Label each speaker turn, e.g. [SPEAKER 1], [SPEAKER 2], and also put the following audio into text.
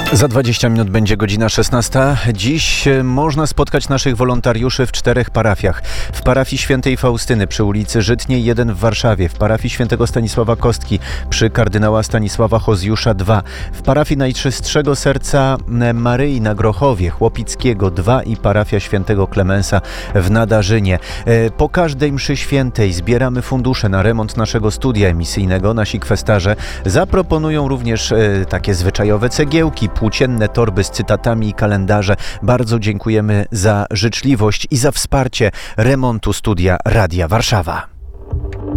[SPEAKER 1] Za 20 minut będzie godzina 16. Dziś można spotkać naszych wolontariuszy w 4 parafiach. W parafii Świętej Faustyny przy ulicy Żytniej 1 w Warszawie, w parafii Świętego Stanisława Kostki przy kardynała Stanisława Hozjusza 2, w parafii Najczystszego Serca Maryi na Grochowie Chłopickiego 2 i parafia Świętego Klemensa w Nadarzynie. Po każdej mszy świętej zbieramy fundusze na remont naszego studia emisyjnego. Nasi kwestarze zaproponują również takie zwyczajowe cegiełki, płócienne torby z cytatami i kalendarze. Bardzo dziękujemy za życzliwość i za wsparcie remontu studia Radia Warszawa.